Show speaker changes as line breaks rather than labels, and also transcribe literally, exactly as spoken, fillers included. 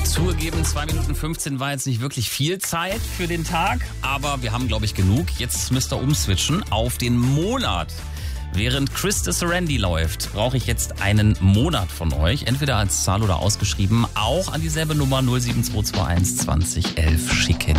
Zugegeben, zwei Minuten fünfzehn war jetzt nicht wirklich viel Zeit für den Tag, aber wir haben, glaube ich, genug. Jetzt müsst ihr umswitchen auf den Monat. Während Chris de Serendi läuft, brauche ich jetzt einen Monat von euch, entweder als Zahl oder ausgeschrieben, auch an dieselbe Nummer null sieben zwei zwei eins zwanzig elf schicken.